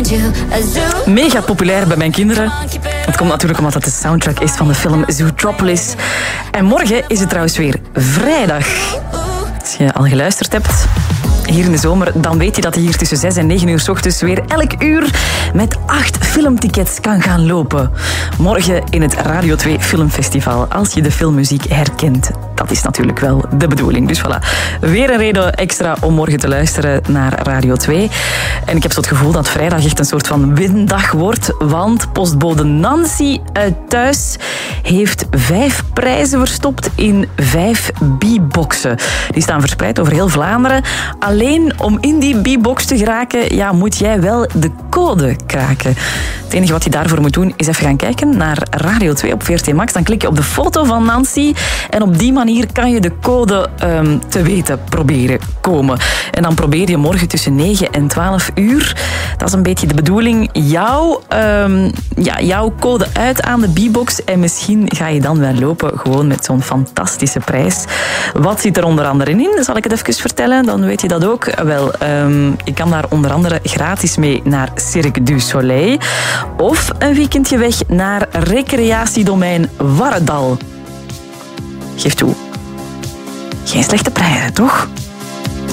Mega populair bij mijn kinderen. Dat komt natuurlijk omdat het de soundtrack is van de film Zootropolis. En morgen is het trouwens weer vrijdag. Als je al geluisterd hebt hier in de zomer, dan weet je dat je hier tussen 6 en 9 uur 's ochtends weer elk uur met 8 filmtickets kan gaan lopen. Morgen in het Radio 2 Filmfestival, als je de filmmuziek herkent. Dat is natuurlijk wel de bedoeling. Dus voilà, weer een reden extra om morgen te luisteren naar Radio 2. En ik heb zo het gevoel dat vrijdag echt een soort van windag wordt, want postbode Nancy uit Thuis heeft 5 prijzen verstopt in 5 B-boxen. Die staan verspreid over heel Vlaanderen. Alleen om in die B-box te geraken, ja, moet jij wel de code kraken. Het enige wat je daarvoor moet doen, is even gaan kijken naar Radio 2 op VRT Max. Dan klik je op de foto van Nancy en op die manier kan je de code te weten proberen komen. En dan probeer je morgen tussen 9 en 12 uur, dat is een beetje de bedoeling, jouw code uit aan de B-box en misschien ga je dan wel lopen gewoon met zo'n fantastische prijs. Wat zit er onder andere in? Zal ik het even vertellen? Dan weet je dat ook. Wel, je kan daar onder andere gratis mee naar Cirque du Soleil of een weekendje weg naar recreatiedomein Warredal. Geef toe. Geen slechte prijzen, toch?